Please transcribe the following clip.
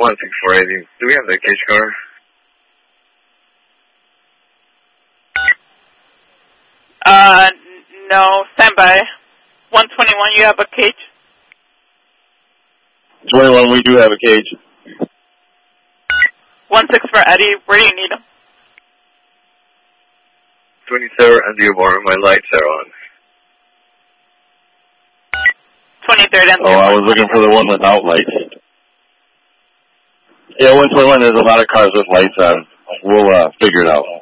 16480. Do we have the cage car? No. Stand by. 121, you have a cage? 21, we do have a cage. 16 for Eddie. Where do you need him? 27 and Dearborn. My lights are on. 23rd and Oh, I was looking for the one without lights. Yeah, 121, there's a lot of cars with lights on. We'll figure it out.